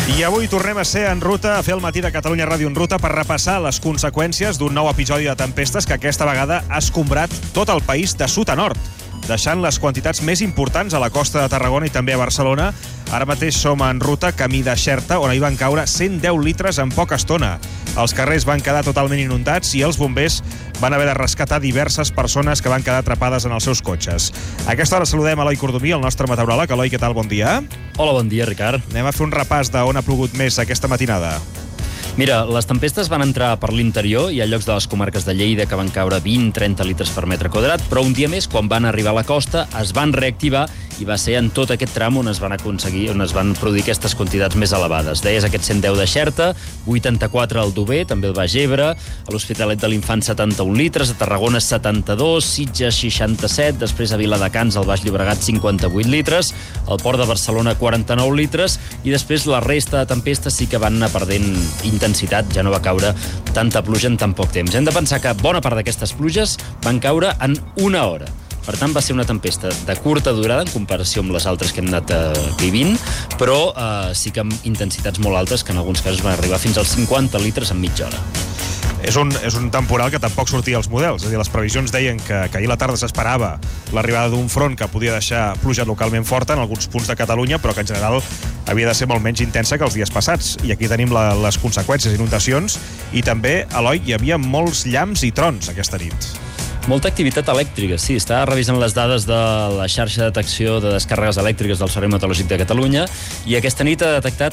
I avui tornem a ser en ruta, a fer el matí de Catalunya Ràdio en ruta per repassar les conseqüències d'un nou episodi de tempestes que aquesta vegada ha escombrat tot el país de sud a nord, deixant les quantitats més importants a la costa de Tarragona i també a Barcelona. Ara mateix som en ruta camí de Xerta, on hi van caure 110 litres en poca estona. Els carrers van quedar totalment inundats i els bombers van haver de rescatar diverses persones que van quedar atrapades en els seus cotxes. A aquesta hora saludem a Eloi Cordomí, el nostre meteoròleg. Eloi, què tal? Bon dia. Hola, bon dia, Ricard. Anem a fer un repàs d'on ha plogut més aquesta matinada. Mira, les tempestes van entrar per l'interior. Hi ha llocs de les comarques de Lleida que van caure 20-30 litres per metre quadrat, però un dia més, quan van arribar a la costa, es van reactivar i va ser en tot aquest tram on es van produir aquestes quantitats més elevades. Deies aquest 110 de Xerta, 84 al Dover, també el Baix Ebre, a l'Hospitalet de l'Infant 71 litres, a Tarragona 72, Sitges 67, després a Viladecans, al Baix Llobregat 58 litres, al Port de Barcelona 49 litres, i després la resta de tempestes sí que van anar perdent intensitat, ja no va caure tanta pluja en tan poc temps. Hem de pensar que bona part d'aquestes pluges van caure en una hora. Per tant, va ser una tempesta de curta durada en comparació amb les altres que hem anat vivint, però sí que amb intensitats molt altes, que en alguns casos van arribar fins als 50 litres en mitja hora. És un temporal que tampoc sortia als models. És a dir, les previsions deien que ahir a la tarda s'esperava l'arribada d'un front que podia deixar pluja localment forta en alguns punts de Catalunya, però que en general havia de ser molt menys intensa que els dies passats. I aquí tenim les conseqüències, inundacions, i també, Eloi, hi havia molts llamps i trons aquesta nit. Molta activitat elèctrica, sí. Estava revisant les dades de la xarxa de detecció de descàrregues elèctriques del Servei Meteorològic de Catalunya i aquesta nit ha detectat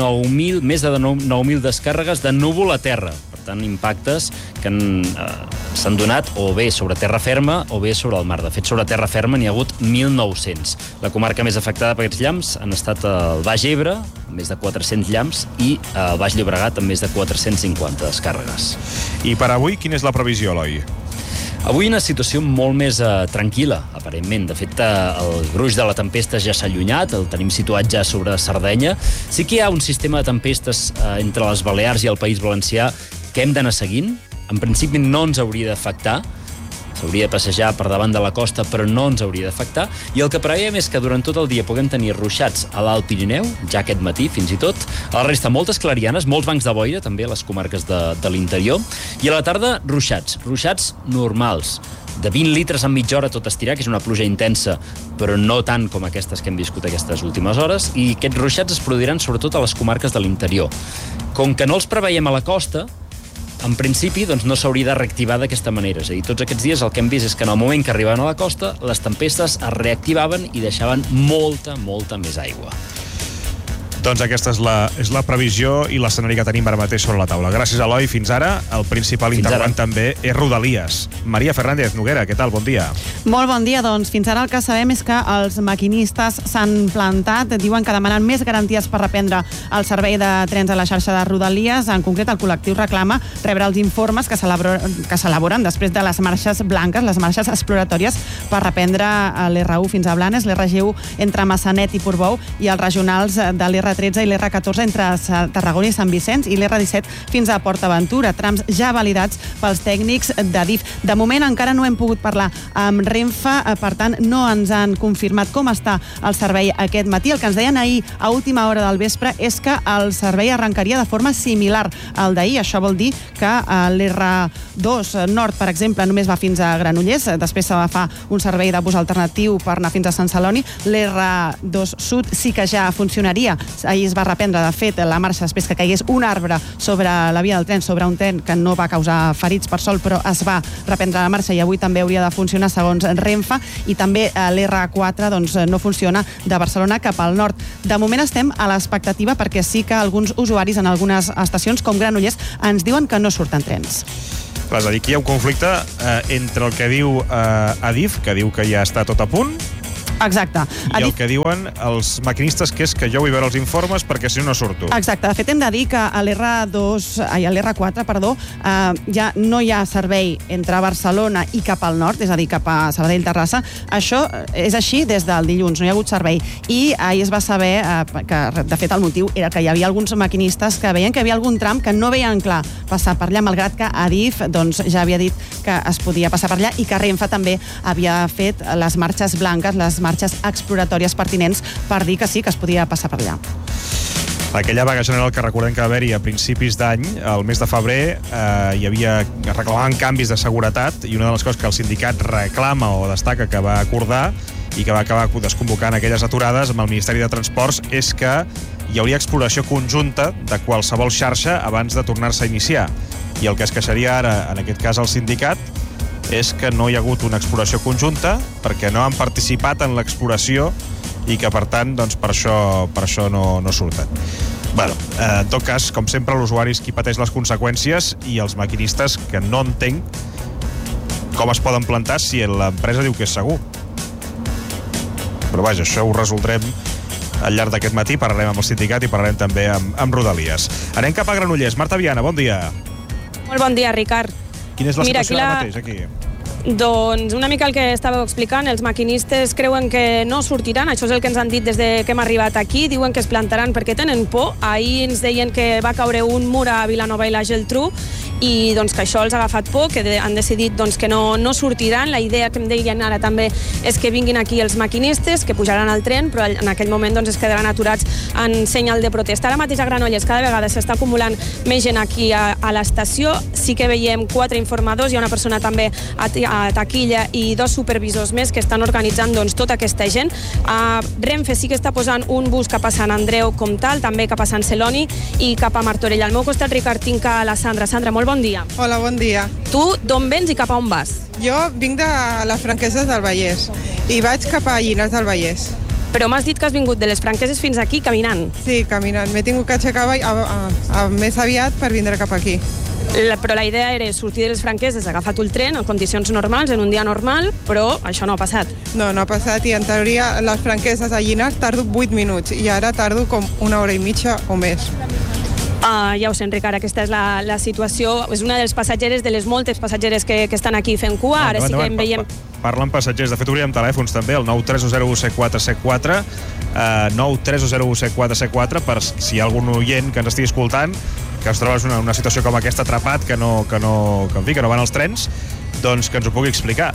més de 9.000 descàrregues de núvol a terra. Per tant, impactes que s'han donat o bé sobre terra ferma o bé sobre el mar. De fet, sobre terra ferma n'hi ha hagut 1.900. La comarca més afectada per aquests llamps han estat el Baix Ebre, amb més de 400 llamps, i el Baix Llobregat, amb més de 450 descàrregues. I per avui, quina és la previsió, Eloi? Avui una situació molt més tranquil·la, aparentment. De fet, el gruix de la tempesta ja s'ha allunyat, el tenim situat ja sobre Sardenya. Sí que hi ha un sistema de tempestes entre les Balears i el País Valencià que hem d'anar seguint. En principi no ens hauria d'afectar, s'hauria de passejar per davant de la costa, però no ens hauria d'afectar. I el que preveiem és que durant tot el dia puguem tenir ruixats a l'Alt Pirineu, ja aquest matí fins i tot. A la resta, moltes clarianes, molts bancs de boira, també a les comarques de l'interior. I a la tarda, ruixats normals, de 20 litres en mitja hora tot estirar, que és una pluja intensa, però no tant com aquestes que hem viscut aquestes últimes hores, i aquests ruixats es produiran sobretot a les comarques de l'interior. Com que no els preveiem a la costa, en principi, doncs, no s'hauria de reactivar d'aquesta manera. És a dir, tots aquests dies el que hem vist és que en el moment que arribaven a la costa, les tempestes es reactivaven i deixaven molta més aigua. Doncs aquesta és la previsió i l'escenari que tenim ara mateix sobre la taula. Gràcies, Eloi. Fins ara, el principal interrogant també és Rodalies. Maria Fernández Noguera, què tal? Bon dia. Molt bon dia. Doncs fins ara el que sabem és que els maquinistes s'han plantat. Diuen que demanen més garanties per reprendre el servei de trens a la xarxa de Rodalies. En concret, el col·lectiu reclama rebre els informes que s'elaboren després de les marxes blanques, les marxes exploratòries per reprendre l'R1 fins a Blanes, l'R1 entre Massanet i Portbou i els regionals de l'R13 i l'R14 entre Tarragona i Sant Vicenç i l'R17 fins a PortAventura, trams ja validats pels tècnics d'Adif. De moment encara no hem pogut parlar amb Renfe, per tant no ens han confirmat com està el servei aquest matí. El que ens deien ahir a última hora del vespre és que el servei arrencaria de forma similar al d'ahir. Això vol dir que l'R2 Nord, per exemple, només va fins a Granollers, després s'ha de fer un servei de bus alternatiu per anar fins a Sant Celoni. L'R2 Sud sí que ja funcionaria. Ahir es va reprendre, de fet, la marxa després que caigués un arbre sobre la via del tren, sobre un tren que no va causar ferits per sol, però es va reprendre la marxa i avui també hauria de funcionar segons Renfe. I també l'R4 doncs, no funciona de Barcelona cap al nord. De moment estem a l'expectativa perquè sí que alguns usuaris en algunes estacions, com Granollers, ens diuen que no surten trens. És a dir, aquí hi ha un conflicte entre el que diu Adif, que diu que ja està tot a punt, Exacte. I el que diuen els maquinistes, que és que jo vull veure els informes perquè si no surto. Exacte. De fet, hem de dir que a l'R4, ja no hi ha servei entre Barcelona i cap al nord, és a dir, cap a Sabadell-Terrassa. Això és així des del dilluns, no hi ha hagut servei. I ahir es va saber que, de fet, el motiu era que hi havia alguns maquinistes que veien que hi havia algun tram que no veien clar passar per allà, malgrat que Adif ja havia dit que es podia passar per allà i que Renfe també havia fet les marxes blanques, les marxes exploratòries pertinents per dir que sí, que es podia passar per allà. Aquella vaga general que recordem que va haver-hi a principis d'any, al mes de febrer, reclamaven canvis de seguretat, i una de les coses que el sindicat reclama o destaca que va acordar i que va acabar desconvocant aquelles aturades amb el Ministeri de Transports és que hi hauria exploració conjunta de qualsevol xarxa abans de tornar-se a iniciar. I el que es queixaria ara, en aquest cas el sindicat, és que no hi ha hagut una exploració conjunta perquè no han participat en l'exploració i que, per tant, doncs, per això no surten. Bueno, en tot cas, com sempre, l'usuari és qui pateix les conseqüències i els maquinistes, que no entenc com es poden plantar si l'empresa diu que és segur. Però vaja, això ho resoldrem al llarg d'aquest matí, parlarem amb el sindicat i parlarem també amb Rodalies. Anem cap a Granollers. Marta Viana, bon dia. Molt bon dia, Ricard. Quina és la situació ara mateix aquí? Doncs una mica el que estàveu explicant, els maquinistes creuen que no sortiran, això és el que ens han dit des de que hem arribat aquí, diuen que es plantaran perquè tenen por. Ahir ens deien que va caure un mur a Vilanova i la Geltrú i doncs que això els ha agafat por, que han decidit doncs, que no sortiran. La idea que em deien ara també és que vinguin aquí els maquinistes, que pujaran al tren, però en aquell moment doncs, es quedaran aturats en senyal de protesta. Ara mateix a Granollers cada vegada s'està acumulant més gent aquí a l'estació, sí que veiem 4 informadors, hi ha una persona també a taquilla i 2 supervisors més que estan organitzant doncs, tota aquesta gent. Renfe sí que està posant un bus cap a Sant Andreu Comtal, també cap a Sant Celoni i cap a Martorell. Al meu costat, Ricard, tinc a la Sandra. Sandra, molt bon dia. Hola, bon dia. Tu d'on vens i cap a on vas? Jo vinc de les Franqueses del Vallès i vaig cap a Llinars del Vallès. Però m'has dit que has vingut de les Franqueses fins aquí caminant. Sí, caminant. M'he tingut que aixecar més aviat per vindre cap aquí. Però la idea era sortir de les Franqueses, agafar el tren en condicions normals, en un dia normal, però això no ha passat. No ha passat i en teoria les Franqueses a Llinars tardo 8 minuts i ara tardo com 1 hora i mitja o més. Ja ho sent, Ricard, aquesta és la situació. És una de les passatgeres, de les moltes passatgeres que estan aquí fent cua. Ara sí que en veiem... Parlen passatgers. De fet, obrirem telèfons també, el 930174474, 9301744, per si hi ha algun oient que ens estigui escoltant, que es troba en una situació com aquesta, atrapat, que no van els trens, doncs que ens ho pugui explicar.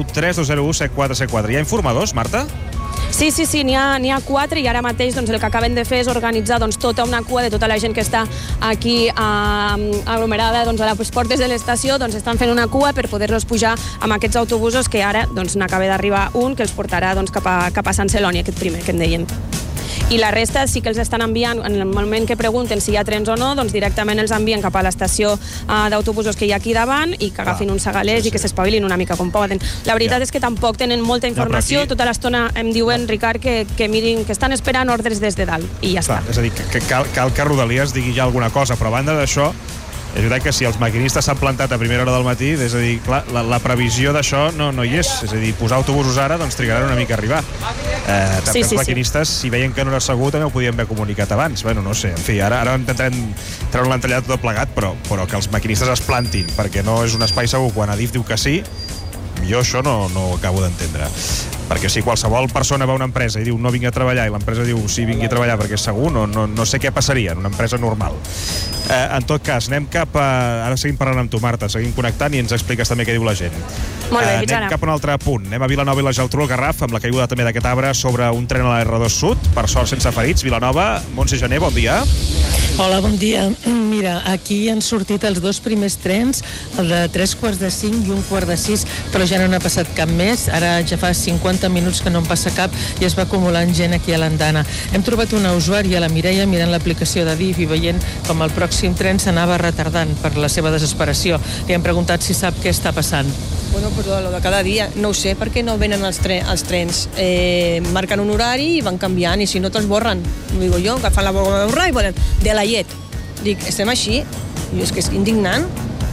9301744. Hi ha informadors, Marta? Sí, n'hi ha 4 i ara mateix doncs, el que acaben de fer és organitzar doncs, tota una cua de tota la gent que està aquí aglomerada doncs, a les portes de l'estació, doncs, estan fent una cua per poder-los pujar amb aquests autobusos que ara doncs, n'acaba d'arribar un que els portarà doncs, cap a Sant Celoni, aquest primer que en deien. I la resta sí que els estan enviant, en el moment que pregunten si hi ha trens o no, doncs directament els envien cap a l'estació d'autobusos que hi ha aquí davant i que agafin uns segalers i que s'espavilin una mica com poden. La veritat és que tampoc tenen molta informació, tota l'estona em diuen, Ricard, que mirin, que estan esperant ordres des de dalt i ja està. És a dir, que cal que Rodalies digui ja alguna cosa, però a banda d'això, és veritat que si els maquinistes s'han plantat a primera hora del matí, és a dir, clar, la previsió d'això no hi és. És a dir, posar autobusos ara doncs trigaran una mica a arribar. També els maquinistes, si veien que no era segur, també ho podien haver comunicat abans. Bueno, no sé, en fi, ara intentarem treure l'entrellat tot plegat, però que els maquinistes es plantin, perquè no és un espai segur quan Adif diu que sí, jo això no ho acabo d'entendre. Perquè si qualsevol persona va a una empresa i diu no vingui a treballar i l'empresa diu sí, vingui a treballar perquè és segur, no sé què passaria en una empresa normal. En tot cas, anem cap a... Ara seguim parlant amb tu, Marta, seguim connectant i ens expliques també què diu la gent. Molt bé, fins ara. Anem cap a un altre punt. Anem a Vilanova i la Geltrú, al Garraf, amb la caiguda també d'aquest arbre sobre un tren a la R2 Sud, per sort sense ferits. Vilanova, Montse Gené, bon dia. Hola, bon dia. Mira, aquí han sortit els 2 primers trens, el de 3:45 i 1:45, però ja no n'ha passat cap més. Ara ja fa 50 minuts que no en passa cap i es va acumulant gent aquí a l'andana. Hem trobat una usuària, la Mireia, mirant l'aplicació d'Adif i veient com el pròxim tren s'anava retardant per la seva desesperació. Li hem preguntat si sap què està passant. Bueno, pues lo de cada dia. No ho sé, perquè no venen els trens. Marquen un horari i van canviant, i si no te'ls borren. Ho digo jo, que fan la borra i volen de la llet. Dic, estem així? I és que és indignant.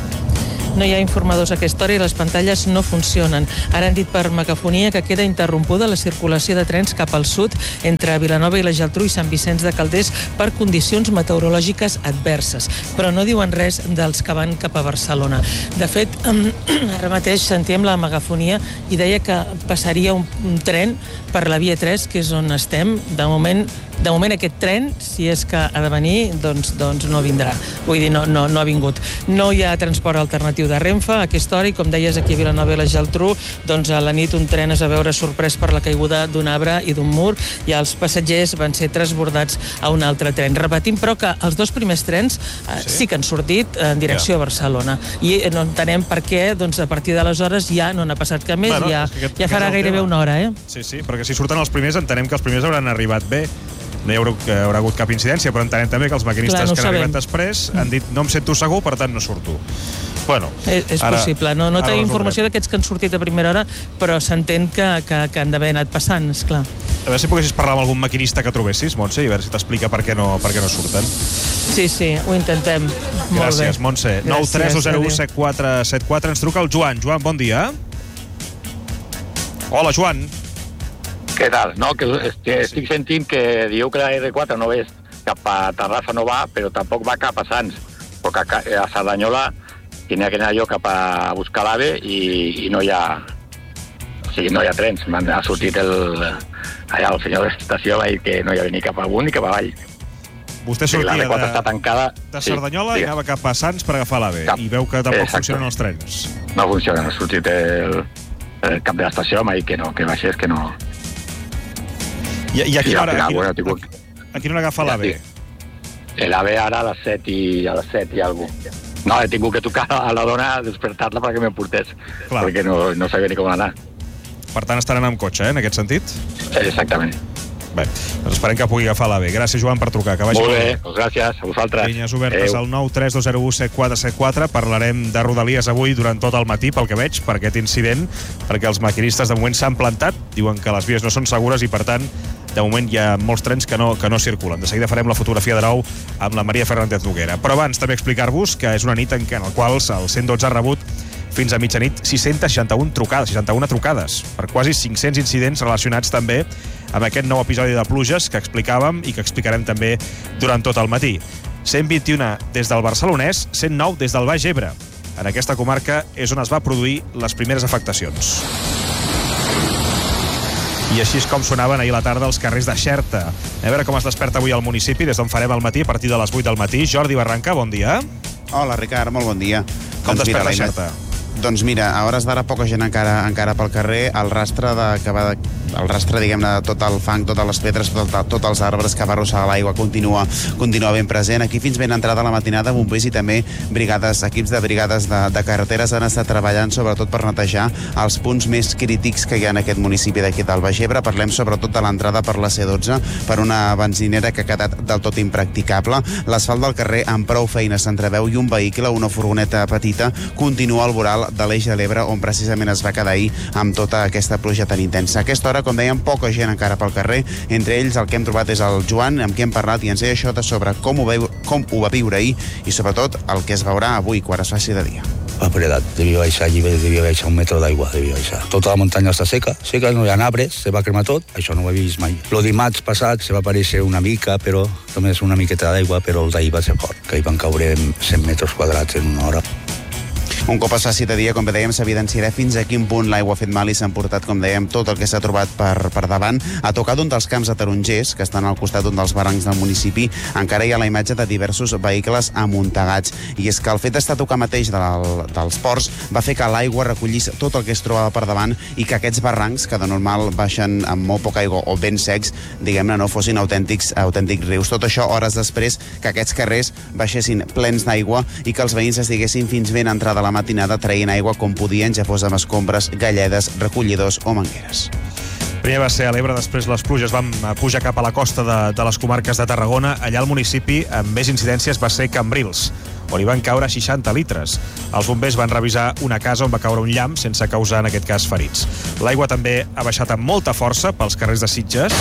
No hi ha informadors a aquesta hora i les pantalles no funcionen. Ara han dit per megafonia que queda interrompuda la circulació de trens cap al sud entre Vilanova i la Geltrú i Sant Vicenç de Calders per condicions meteorològiques adverses, però no diuen res dels que van cap a Barcelona. De fet, ara mateix sentíem la megafonia i deia que passaria un tren per la via 3, que és on estem. De moment aquest tren, si és que ha de venir, doncs no vindrà. Vull dir, no ha vingut. No hi ha transport alternatiu col·lectiu de Renfe. A aquesta hora, i com deies, aquí a Vilanova i la Geltrú, doncs a la nit un tren es va veure sorprès per la caiguda d'un arbre i d'un mur, i els passatgers van ser transbordats a un altre tren. Repetim, però, que els dos primers trens sí que han sortit en direcció a Barcelona, i no entenem per què, doncs a partir d'aleshores ja no n'ha passat cap més, ja farà gairebé una hora, Sí, perquè si surten els primers entenem que els primers hauran arribat bé. No hi haurà hagut cap incidència, però entenem també que els maquinistes que han arribat després han dit no em sento segur, per tant no surto. Bueno, és possible. No tenim informació d'aquests que han sortit a primera hora, però s'entén que han d'haver anat passant, esclar. A veure si poguessis parlar amb algun maquinista que trobessis, Montse, i a veure si t'explica per què no surten. Sí, ho intentem. Gràcies, Montse. 932017474. Ens truca el Joan. Joan, bon dia. Hola, Joan. Què tal? No, que estic sentint que dieu que la R4 no ves cap a Terrassa, no va, però tampoc va cap a Sants, perquè a Cerdanyola tenia que anar jo cap a buscar l'AVE i no hi ha... O sigui, no hi ha trens. Ha sortit allà el senyor de l'estació, va dir que no hi havia ni cap amunt ni cap avall. Vostè sortia la R4 està tancada, de Cerdanyola i anava cap a Sants per agafar l'AVE, i veu que tampoc funcionen els trens. No funcionen. Ha sortit el cap de l'estació, m'ha dit que no, que baixés, que no... I a quina hora agafa l'AVE? L'AVE ara a les 7 i alguna cosa. No, he tingut que trucar a la dona, despertar-la perquè me portés, perquè no sabia ni com anar. Per tant, estaran amb cotxe, en aquest sentit? Exactament. Bé, doncs esperem que pugui agafar l'AVE. Gràcies, Joan, per trucar. Que vagi molt bé, doncs gràcies a vosaltres. Línies obertes al 932017474. Parlarem de Rodalies avui durant tot el matí, pel que veig, per aquest incident, perquè els maquinistes de moment s'han plantat, diuen que les vies no són segures i, per tant, de moment hi ha molts trens que no circulen. De seguida farem la fotografia de nou amb la Maria Fernández Noguera. Però abans també explicar-vos que és una nit en la qual el 112 ha rebut fins a mitjanit 61 trucades, per quasi 500 incidents relacionats també amb aquest nou episodi de pluges que explicàvem i que explicarem també durant tot el matí. 121 des del Barcelonès, 109 des del Baix Ebre. En aquesta comarca és on es va produir les primeres afectacions. I així és com sonaven ahir a la tarda els carrers de Xerta. A veure com es desperta avui al municipi, des d'on farem al matí a partir de les 8 del matí. Jordi Barranca, bon dia. Hola, Ricard, molt bon dia. Com desperta Xerta? Doncs mira, a hores d'ara poca gent encara pel carrer. El rastre, diguem-ne, de tot el fang, totes les pedres, tots els arbres que va arrossegar l'aigua continua ben present. Aquí fins ben entrada a la matinada, bombers i també equips de brigades de carreteres han estat treballant sobretot per netejar els punts més crítics que hi ha en aquest municipi d'aquí del Baix Ebre. Parlem sobretot de l'entrada per la C12, per una benzinera que ha quedat del tot impracticable. L'asfalt del carrer amb prou feina s'entreveu i un vehicle, una furgoneta petita, continua al voral de l'Eix de l'Ebre, on precisament es va quedar ahir amb tota aquesta pluja tan intensa. A aquesta hora, com dèiem, poca gent encara pel carrer. Entre ells, el que hem trobat és el Joan, amb qui hem parlat i ens deia això sobre com ho va viure ahir i, sobretot, el que es veurà avui, quan es faci de dia. La paredat devia baixar allí, devia baixar 1 metre d'aigua, devia baixar. Tota la muntanya està seca, no hi ha arbres, se va cremar tot, això no ho he vist mai. El dimarts passat se va aparèixer una mica, però només una miqueta d'aigua, però el d'ahir va ser fort, que hi van caure 100 metres quadrats en una hora. Un cop es faci de dia, com dèiem, s'evidenciarà fins a quin punt l'aigua ha fet mal i s'ha emportat, com dèiem, tot el que s'ha trobat per davant. A tocar d'un dels camps de tarongers, que estan al costat d'un dels barrancs del municipi, encara hi ha la imatge de diversos vehicles amuntegats. I és que el fet d'estar a tocar mateix dels ports va fer que l'aigua recollís tot el que es trobava per davant i que aquests barrancs, que de normal baixen amb molt poca aigua o ben secs, diguem-ne, no fossin autèntics rius. Tot això hores després que aquests carrers baixessin plens d'aigua i que els veïns estiguessin fins ben entrada la matinada traient aigua com podien, ja fos amb escombres, galledes, recollidors o mangueres. Primer va ser a l'Ebre, després les pluges van pujar cap a la costa de les comarques de Tarragona. Allà al municipi, amb més incidències, va ser Cambrils, on hi van caure 60 litres. Els bombers van revisar una casa on va caure un llamp sense causar, en aquest cas, ferits. L'aigua també ha baixat amb molta força pels carrers de Sitges,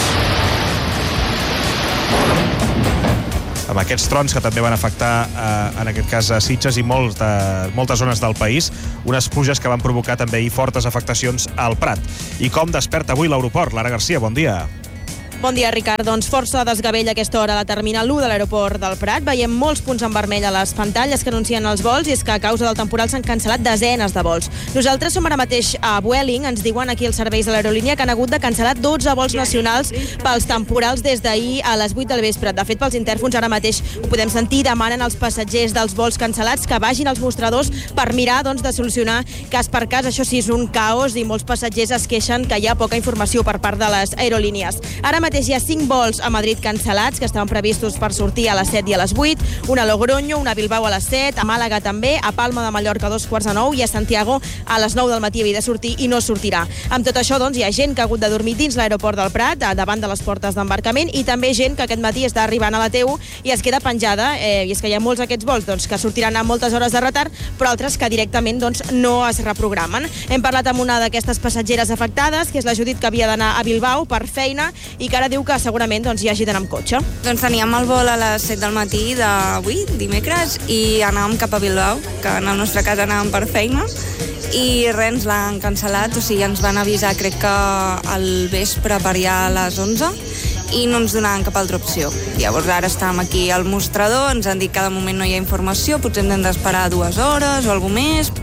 amb aquests trons que també van afectar, en aquest cas, a Sitges i moltes zones del país, unes pluges que van provocar també fortes afectacions al Prat. I com desperta avui l'aeroport? Lara Garcia, bon dia. Bon dia, Ricard. Doncs força desgavell a aquesta hora a la terminal 1 de l'aeroport del Prat. Veiem molts punts en vermell a les pantalles que anuncien els vols i és que a causa del temporal s'han cancel·lat desenes de vols. Nosaltres som ara mateix a Vueling. Ens diuen aquí els serveis de l'aerolínia que han hagut de cancel·lar 12 vols nacionals pels temporals des d'ahir a les 8 del vespre. De fet, pels intèrfons ara mateix ho podem sentir, demanen als passatgers dels vols cancel·lats que vagin als mostradors per mirar de solucionar cas per cas. Això sí, és un caos i molts passatgers es queixen que hi ha poca informació per part de les aerolínies. Ara mateix hi ha 5 vols a Madrid cancel·lats que estaven previstos per sortir a les 7 i a les 8, una a Logroño, una a Bilbao a les 7, a Màlaga també, a Palma de Mallorca a 8:45 i a Santiago a les 9 del matí havia de sortir i no sortirà. Amb tot això, doncs, hi ha gent que ha hagut de dormir dins l'aeroport del Prat, davant de les portes d'embarcament, i també gent que aquest matí està arribant a la TU i es queda penjada, i és que hi ha molts d'aquests vols que sortiran a moltes hores de retard, però altres que directament no es reprogramen. Hem parlat amb una d'aquestes passatgeres afectades, que és la Judit, que havia d'anar a Bilbao per feina i que ara diu que segurament hi hagi d'anar amb cotxe. Doncs teníem el vol a les 7 del matí d'avui, dimecres, i anàvem cap a Bilbao, que en el nostre cas anàvem per feina, i res, ens l'han cancel·lat, o sigui, ens van avisar crec que al vespre per allà a les 11 i no ens donaven cap altra opció. Llavors ara estàvem aquí al mostrador, ens han dit que de moment no hi ha informació, potser hem d'esperar 2 hores o alguna més.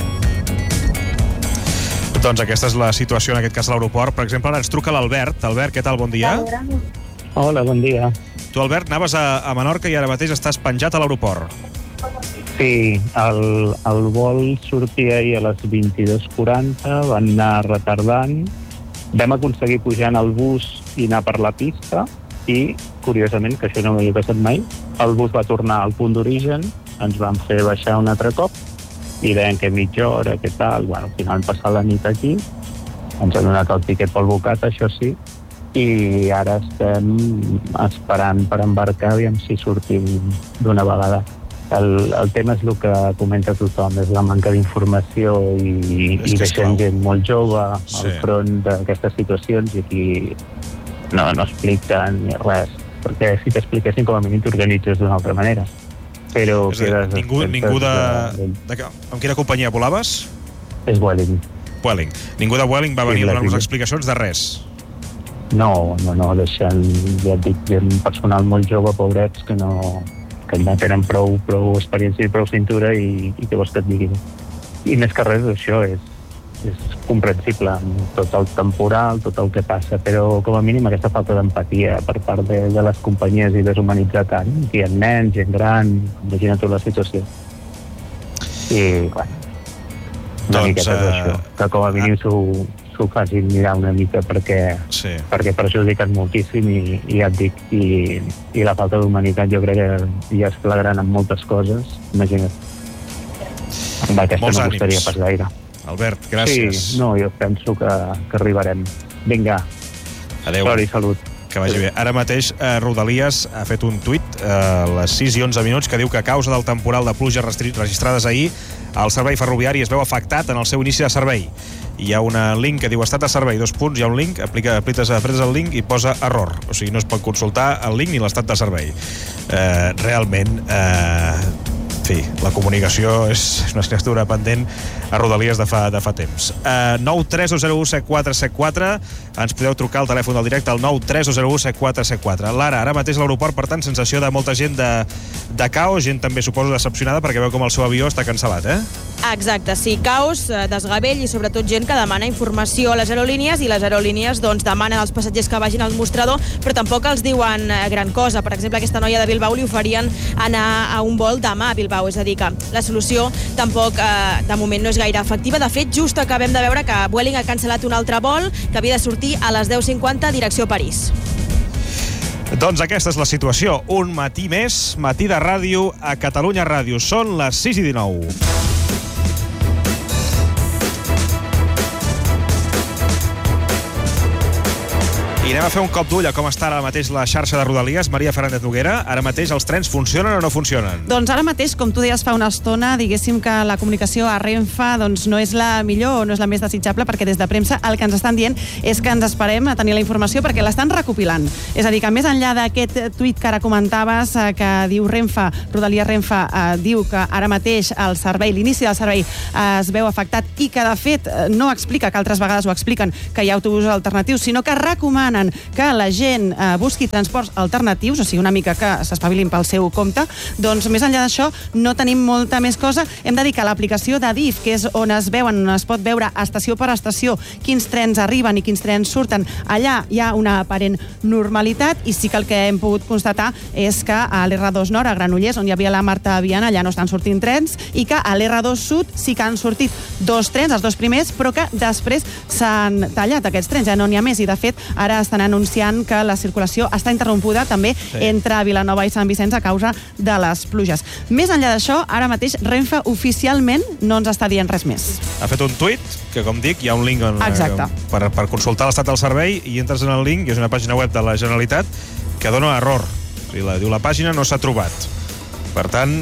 Doncs aquesta és la situació en aquest cas a l'aeroport. Per exemple, ara ens truca l'Albert. Albert, què tal? Bon dia. Hola, bon dia. Tu, Albert, anaves a Menorca i ara mateix estàs penjat a l'aeroport. Sí, el vol sortia ahir a les 22:40, van anar retardant, vam aconseguir pujar en el bus i anar per la pista i, curiosament, que això no m'havia passat mai, el bus va tornar al punt d'origen, ens van fer baixar un altre cop i deien que mitja hora, que tal, bueno, al final hem passat la nit aquí, ens han donat el tiquet pel bocat, això sí, i ara estem esperant per embarcar, aviam si sortim d'una vegada. El tema és el que comenta tothom, és la manca d'informació i deixem gent molt jove al front d'aquestes situacions i aquí no expliquen ni res, perquè si t'expliquessin com a mínim t'organitzes d'una altra manera. Però ningú amb quina companyia volaves? És Vueling. Vueling. Ningú de Vueling va venir a donar-nos explicacions de res? No, deixen, ja et dic, gent personal molt jove, pobrets, que no tenen prou experiència i prou cintura i què vols que et diguin. I més que res, això és comprensible, tot el temporal, tot el que passa, però com a mínim aquesta falta d'empatia per part de les companyies i deshumanitzar tant, que hi ha nens, gent gran, imagina't la situació. I, bueno, una miqueta és això, que com a mínim s'ho facin mirar una mica perquè perjudiquen moltíssim i ja et dic, i la falta d'humanitat jo crec que ja és flagrant en moltes coses, imagina't. Amb aquesta no costaria pas gaire. Albert, gràcies. Sí, no, jo penso que arribarem. Vinga. Adéu. Sort i salut. Que vagi bé. Ara mateix Rodalies ha fet un tuit a les 6 i 11 minuts que diu que a causa del temporal de pluja registrades ahir el servei ferroviari es veu afectat en el seu inici de servei. Hi ha un link que diu estat de servei, 2 punts, hi ha un link, apretes el link i posa error. O sigui, no es pot consultar el link ni l'estat de servei. Realment, en fi, la comunicació és una assignatura pendent a Rodalies de fa temps. 932017474, ens podeu trucar al telèfon del directe al 932017474. Lara, ara mateix a l'aeroport, per tant, sensació de molta gent de caos, gent també suposo decepcionada perquè veu com el seu avió està cancel·lat, Exacte, sí, caos, desgavell i sobretot gent que demana informació a les aerolínies i les aerolínies demanen als passatgers que vagin al mostrador, però tampoc els diuen gran cosa. Per exemple, aquesta noia de Bilbao li oferien anar a un vol demà a Bilbao, és a dir que la solució tampoc de moment no és gaire efectiva. De fet, just acabem de veure que Vueling ha cancel·lat un altre vol que havia de sortir a les 10:50 direcció París. Doncs aquesta és la situació. Un matí més, matí de ràdio a Catalunya Ràdio. Són les 6:19. I anem a fer un cop d'ull a com està ara mateix la xarxa de Rodalies. Maria Fernández Noguera, ara mateix els trens funcionen o no funcionen? Doncs ara mateix, com tu deies fa una estona, diguéssim que la comunicació a Renfe no és la millor o no és la més desitjable, perquè des de premsa el que ens estan dient és que ens esperem a tenir la informació perquè l'estan recopilant. És a dir, que més enllà d'aquest tuit que ara comentaves, que diu Renfe, Rodalies Renfe, diu que ara mateix el servei, l'inici del servei es veu afectat i que de fet no explica, que altres vegades ho expliquen, que hi ha autobusos alternatius, sinó que recomana demanen que la gent busqui transports alternatius, o sigui, una mica que s'espavilin pel seu compte. Doncs més enllà d'això no tenim molta més cosa. Hem de dir que l'aplicació d'Adif, que és on es pot veure estació per estació quins trens arriben i quins trens surten, allà hi ha una aparent normalitat, i sí que el que hem pogut constatar és que a l'R2 Nord, a Granollers, on hi havia la Marta Viana, allà no estan sortint trens, i que a l'R2 Sud sí que han sortit 2 trens, els 2 primers, però que després s'han tallat aquests trens, ja no n'hi ha més, i de fet ara estan anunciant que la circulació està interrompuda també entre Vilanova i Sant Vicenç a causa de les pluges. Més enllà d'això, ara mateix Renfe oficialment no ens està dient res més. Ha fet un tuit que, com dic, hi ha un link per consultar l'estat del servei, i entres en el link, i és una pàgina web de la Generalitat que dona error. Diu, la pàgina no s'ha trobat. Per tant...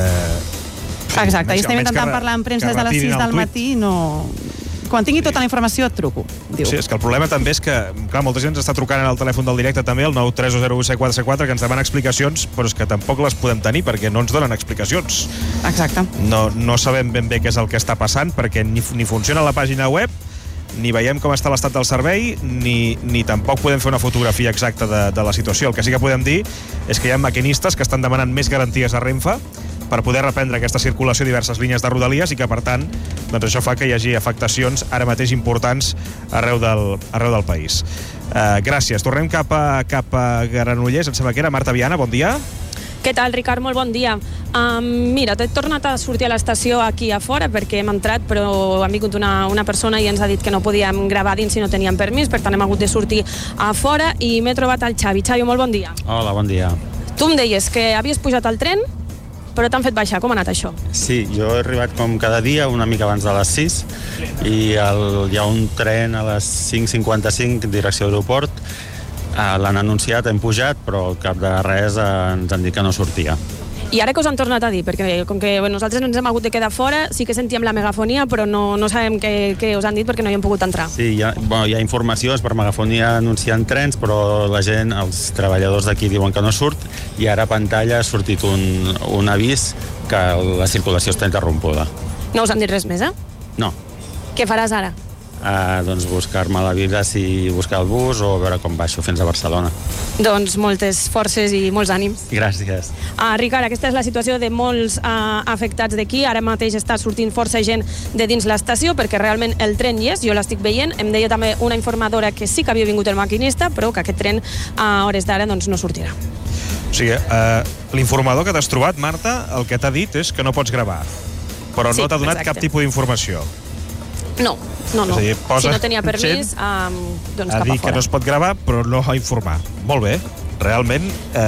Exacte, i estem intentant parlar amb premsa des de les 6 del matí, no... Quan tingui tota la informació et truco, diu. Sí, és que el problema també és que, clar, molta gent ens està trucant en el telèfon del directe també, el 9301474, que ens demana explicacions, però és que tampoc les podem tenir perquè no ens donen explicacions. Exacte. No sabem ben bé què és el que està passant, perquè ni funciona la pàgina web, ni veiem com està l'estat del servei, ni tampoc podem fer una fotografia exacta de la situació. El que sí que podem dir és que hi ha maquinistes que estan demanant més garanties a Renfe per poder reprendre aquesta circulació a diverses línies de Rodalies, i que, per tant, doncs això fa que hi hagi afectacions ara mateix importants arreu del país. Gràcies. Tornem cap a Granollers, em sembla que era Marta Viana, bon dia. Què tal, Ricard? Molt bon dia. Mira, he tornat a sortir a l'estació aquí a fora perquè hem entrat, però ha vingut una persona i ens ha dit que no podíem gravar dins si no teníem permís, per tant hem hagut de sortir a fora i m'he trobat el Xavi. Xavi, molt bon dia. Hola, bon dia. Tu em deies que havies pujat al tren, però t'han fet baixar. Com ha anat això? Sí, jo he arribat com cada dia, una mica abans de les 6, i hi ha un tren a les 5:55 direcció a l'aeroport. L'han anunciat, hem pujat, però al cap de res ens han dit que no sortia. I ara què us han tornat a dir? Perquè com que nosaltres ens hem hagut de quedar fora, sí que sentíem la megafonia, però no sabem què us han dit perquè no hi hem pogut entrar. Sí, hi ha informacions per megafonia anunciant trens, però la gent, els treballadors d'aquí diuen que no surt, i ara a pantalla ha sortit un avís que la circulació està interrompuda. No us han dit res més, eh? No. Què faràs ara? Doncs buscar-me la vida, si buscar el bus o veure com baixo fins a Barcelona. Doncs moltes forces i molts ànims. Gràcies. Ricard, aquesta és la situació de molts afectats d'aquí. Ara mateix està sortint força gent de dins l'estació perquè realment el tren hi és, jo l'estic veient. Em deia també una informadora que sí que havia vingut el maquinista, però que aquest tren a hores d'ara doncs, no sortirà. O sigui, l'informador que t'has trobat, Marta, el que t'ha dit és que no pots gravar, però no t'ha donat cap tipus d'informació. No. És a dir, si no tenia permís, doncs cap a dir que no es pot gravar, però no a informar. Molt bé, realment,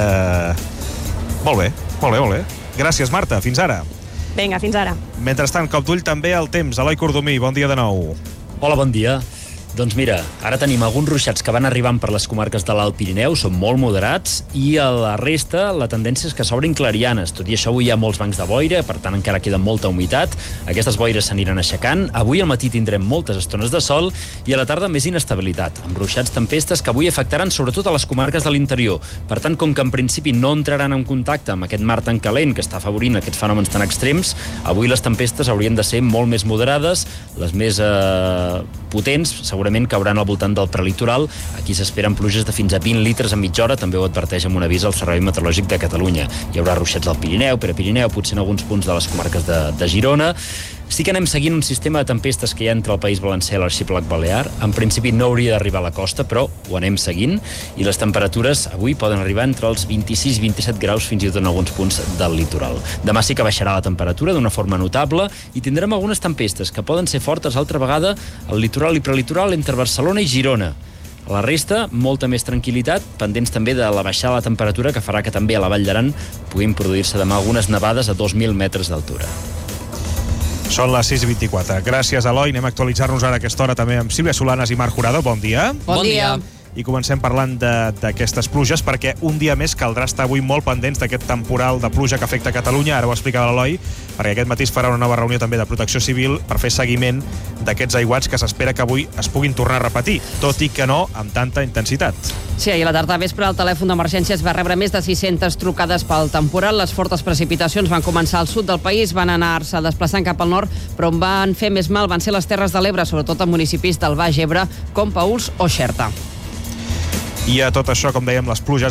molt bé. Gràcies, Marta, fins ara. Vinga, fins ara. Mentrestant, cop d'ull també al temps. Eloi Cordomí, bon dia de nou. Hola, bon dia. Doncs mira, ara tenim alguns ruixats que van arribant per les comarques de l'Alt Pirineu, són molt moderats, i a la resta la tendència és que s'obrin clarianes. Tot i això, avui hi ha molts bancs de boira, per tant encara queda molta humitat. Aquestes boires s'aniran aixecant. Avui al matí tindrem moltes estones de sol i a la tarda més inestabilitat, amb ruixats tempestes que avui afectaran sobretot a les comarques de l'interior. Per tant, com que en principi no entraran en contacte amb aquest mar tan calent que està afavorint aquests fenòmens tan extrems, avui les tempestes haurien de ser molt més moderades, les més potents, segurament cauran al voltant del prelitoral. Aquí s'esperen pluges de fins a 20 litres en mitja hora, també ho adverteix amb un avís al Servei Meteorològic de Catalunya. Hi haurà ruixats del Pirineu, Prepirineu, potser en alguns punts de les comarques de Girona. Sí que anem seguint un sistema de tempestes que hi ha entre el País Valencià i l'Arxipèlag Balear. En principi no hauria d'arribar a la costa, però ho anem seguint, i les temperatures avui poden arribar entre els 26 i 27 graus fins i tot en alguns punts del litoral. Demà sí que baixarà la temperatura d'una forma notable i tindrem algunes tempestes que poden ser fortes altra vegada al litoral i prelitoral entre Barcelona i Girona. A la resta, molta més tranquil·litat, pendents també de la baixada de la temperatura que farà que també a la Vall d'Aran puguin produir-se demà algunes nevades a 2.000 metres d'altura. Són les 6:24. Gràcies, Eloi. Anem a actualitzar-nos ara a aquesta hora també amb Sílvia Solanas i Marc Jurado. Bon dia. Bon dia. I comencem parlant d'aquestes pluges, perquè un dia més caldrà estar avui molt pendents d'aquest temporal de pluja que afecta Catalunya. Ara ho explicava l'Eloi, perquè aquest matí es farà una nova reunió també de Protecció Civil per fer seguiment d'aquests aiguats que s'espera que avui es puguin tornar a repetir, tot i que no amb tanta intensitat. Sí, ahir a la tarda vespre el telèfon d'emergències va rebre més de 600 trucades pel temporal. Les fortes precipitacions van començar al sud del país, van anar-se desplaçant cap al nord, però on van fer més mal van ser les Terres de l'Ebre, sobretot en municipis del Baix Ebre, com Paüls o Xerta. I a tot això, com dèiem, les pluges